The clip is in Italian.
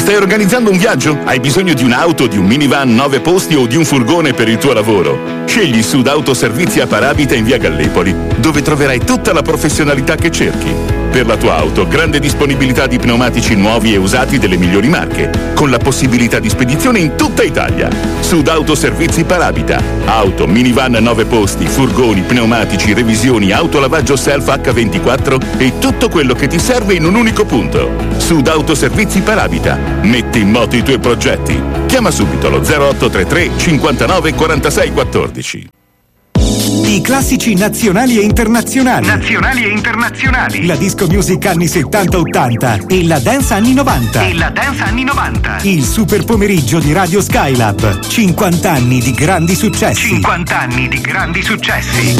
Stai organizzando un viaggio? Hai bisogno di un'auto, di un minivan 9 posti o di un furgone per il tuo lavoro? Scegli Sud Autoservizi a Paravita in via Gallipoli, dove troverai tutta la professionalità che cerchi. Per la tua auto, grande disponibilità di pneumatici nuovi e usati delle migliori marche, con la possibilità di spedizione in tutta Italia. Sud Autoservizi Paravita. Auto, minivan 9 posti, furgoni, pneumatici, revisioni, autolavaggio self H24 e tutto quello che ti serve in un unico punto. Sud Autoservizi Paravita. Metti in moto i tuoi progetti. Chiama subito lo 0833 59 46 14. I classici nazionali e internazionali. Nazionali e internazionali. La disco music anni 70-80 e la dance anni 90. E la dance anni 90. Il super pomeriggio di Radio Skylab. 50 anni di grandi successi. 50 anni di grandi successi.